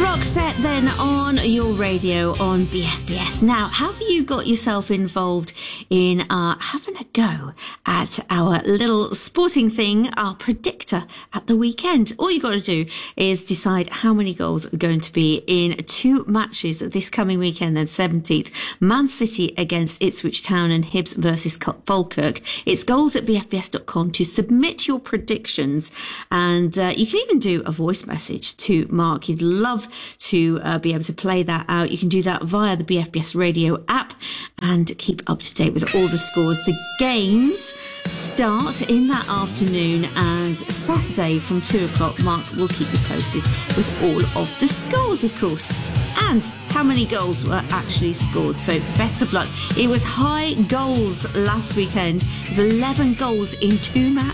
Roxette then on your radio on BFBS. Now, have you got yourself involved in having a go at our little sporting thing, our predictor at the weekend? All you got to do is decide how many goals are going to be in two matches this coming weekend, then 17th. Man City against Ipswich Town and Hibs versus Falkirk. It's goals at bfbs.com to submit your predictions, and you can even do a voice message to Mark. He'd love to be able to play that out. You can do that via the BFBS radio app and keep up to date with all the scores. The games start in that afternoon, and Saturday from 2 o'clock, Mark will keep you posted with all of the scores, of course, and how many goals were actually scored. So best of luck. It was high goals last weekend. It was 11 goals in two matches.